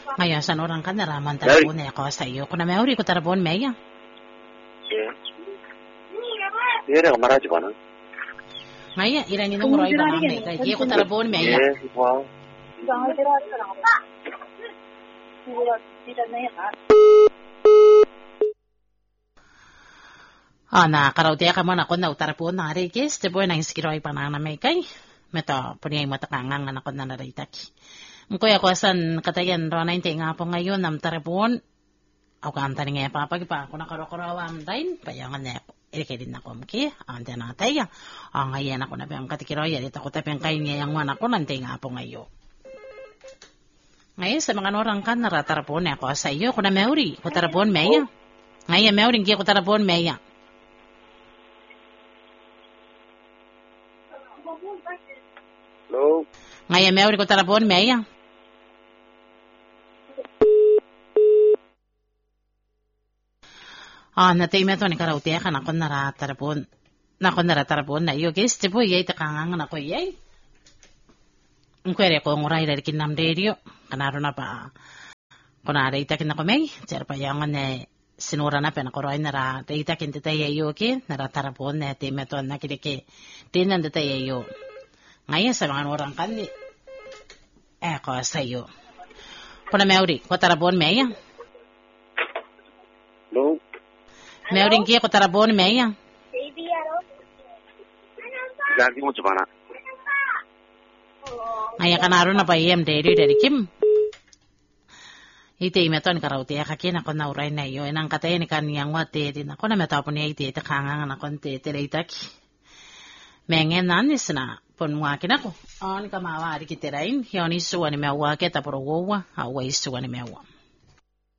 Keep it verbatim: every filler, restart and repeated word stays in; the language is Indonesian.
Ngayon sa orang ka naraman tarapon na ako sa iyo. Kung na may uri ko tarapon maya. 예. 얘네가 말하지 마는. Ngayon, ilan yung muroy ba namin? Kaya di ko tarapon maya. 예, 와. Ah, na karautia ka mo na ko na utarapon na harikis. Dibo na iskiroy pa na namay kay. Meto, punyay matakangang na ko na naritaki. Mkuya ko asan katayan ronay nga po ngayon nam tarapon. Ako kanta ni nga papagipa ako nakarokoroawam dain. Payangan na ako. Ilike din ako mki. Ante na tayo. Ang ngayon ako na piyang katikiroy. Dito ko tapang kain nga yung man ako nante nga po ngayon. Ngayon sa mga norang ka naratarapon ako sa iyo. Kung na meuri. Ko tarapon maya. Ngayon meuri nga ko tarapon maya. Hello. Ngayon meuri ko tarapon maya. Ah, natay meto ni karautia ka na ko naratarapon. Na ko naratarapon na iyo guys. Tipo yay takangang na ko yay. Ang kwere ko nguray dari kinam radio. Kanaro na pa. Kuna reita kin ako may. Tiyar pa yangan na sinura na pa na koroy nara. Reita kin tatay ayo ki. Naratarapon na ti meto na kiliki. Tinan tatay ayo. Ngayon sa mga orang kandi. Eh ko sa iyo. Kuna meuri. Ko tarapon maya. Hello. Meuri ki ko tarapon maya. Lagi mo cubana. Ngayon kanaro na pa iyam dari dari kim. Ite imeton karauti ya kakin ako na uray na iyo. Inang katay ni kaniyang wate din ako na metapon niya ite ite kangang na konti ite leitak. Mengen nanis na pon wakin ako. On kamawa ari kitirain. Yon isuwa ni mewa kita puro wawa. Awa isuwa ni mewa.